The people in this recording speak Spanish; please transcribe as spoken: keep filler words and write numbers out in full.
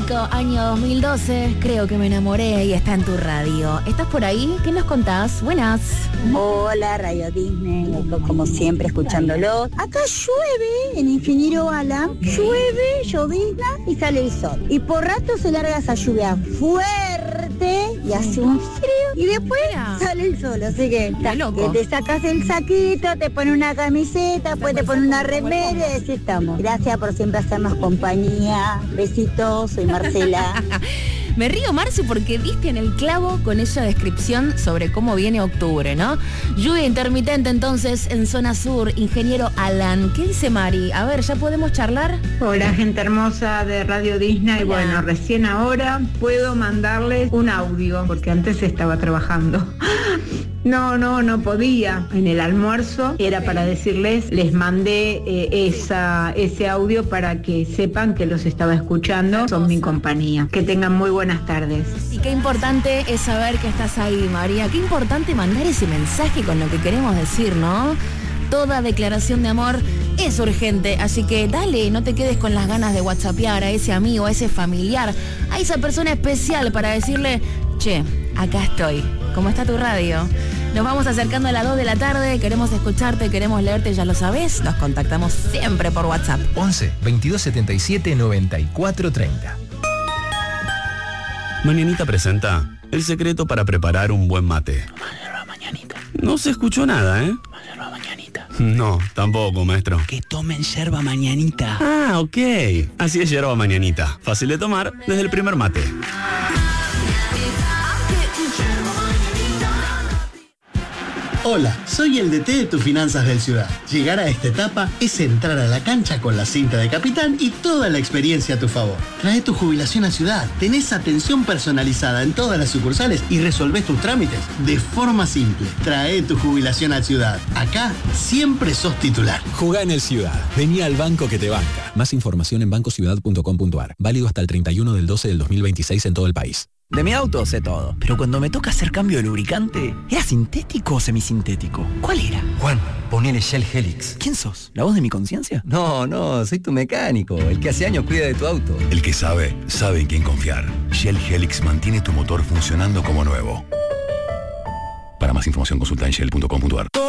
México, año dos mil doce. Creo que me enamoré y está en tu radio. ¿Estás por ahí? ¿Qué nos contás? Buenas. Hola, Radio Disney, como siempre escuchándolo. Acá llueve en Ingeniero Alan, llueve, llovizna y sale el sol. Y por rato se larga esa lluvia fuerte y hace un frío y después Mira. sale el sol. Así que, Qué ta, loco. que te sacas el saquito, te pones una camiseta, después te pones una remera y así estamos. Gracias por siempre hacernos compañía. Besitos, soy Marcela. Me río, Marce, porque diste en el clavo con esa descripción sobre cómo viene octubre, ¿no? Lluvia intermitente entonces en zona sur, ingeniero Alan. ¿Qué dice Mari? A ver, ¿ya podemos charlar? Hola, gente hermosa de Radio Disney. Hola. Bueno, recién ahora puedo mandarles un audio, porque antes estaba trabajando. No, no, no podía. En el almuerzo era para decirles, les mandé eh, esa, ese audio para que sepan que los estaba escuchando. Son mi compañía. Que tengan muy buenas tardes. Y qué importante es saber que estás ahí, María. Qué importante mandar ese mensaje con lo que queremos decir, ¿no? Toda declaración de amor es urgente, así que dale, no te quedes con las ganas de whatsappear a ese amigo, a ese familiar, a esa persona especial para decirle, che, acá estoy. ¿Cómo está tu radio? Nos vamos acercando a las dos de la tarde, queremos escucharte, queremos leerte, ya lo sabés, nos contactamos siempre por WhatsApp. once, veintidós setenta y siete, noventa y cuatro treinta. Mañanita presenta el secreto para preparar un buen mate. Mañanita. No se escuchó nada, ¿eh? Yerba mañanita. No, tampoco, maestro. Que tomen yerba mañanita. Ah, ok. Así es yerba mañanita. Fácil de tomar desde el primer mate. Hola, soy el D T de tus finanzas del Ciudad. Llegar a esta etapa es entrar a la cancha con la cinta de capitán y toda la experiencia a tu favor. Trae tu jubilación a Ciudad, tenés atención personalizada en todas las sucursales y resolvés tus trámites de forma simple. Trae tu jubilación a Ciudad. Acá siempre sos titular. Jugá en el Ciudad. Vení al banco que te banca. Más información en banco ciudad punto com punto a r. Válido hasta el treinta y uno del doce del dos mil veintiséis en todo el país. De mi auto sé todo, pero cuando me toca hacer cambio de lubricante, ¿era sintético o semisintético? ¿Cuál era? Juan, ponele Shell Helix. ¿Quién sos? ¿La voz de mi conciencia? No, no, soy tu mecánico, el que hace años cuida de tu auto. El que sabe, sabe en quién confiar. Shell Helix mantiene tu motor funcionando como nuevo. Para más información consulta en shell punto com punto a r.